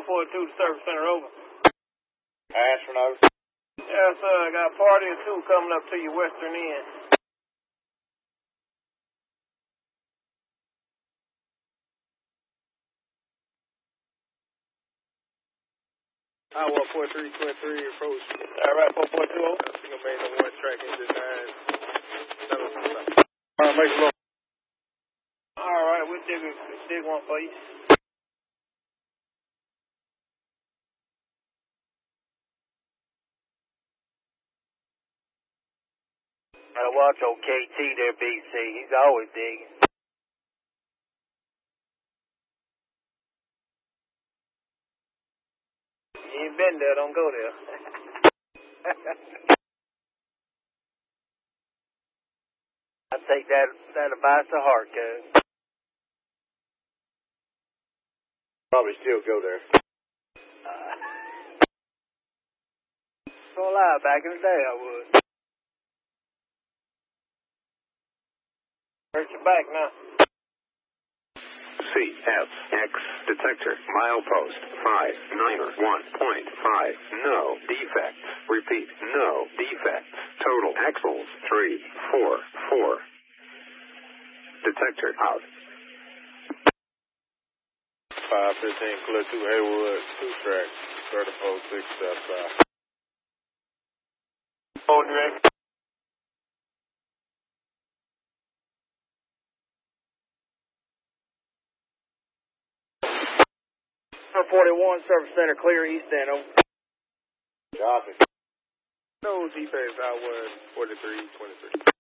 142 to Service Center, over. Astronaut. Yes, sir. I got a party or two coming up to your western end. Iowa 4323, approach. All right, 4420. Single main on one track engine 9. Make it low. All right, we'll dig one for you. Gotta watch old KT there, BC. He's always digging. You ain't been there, don't go there. I take that advice to heart, cuz. Probably still go there. Don't lie, back in the day I would. Hurt your back now. CFX detector, milepost 591.5, no defects. Repeat, no defects. Total axles 344. Detector out. 515, clear to Haywood, 2 track, 34 6 Hold direct. Number 41, Service Center, clear east end, over. Copy. No defects, Iowa 4323.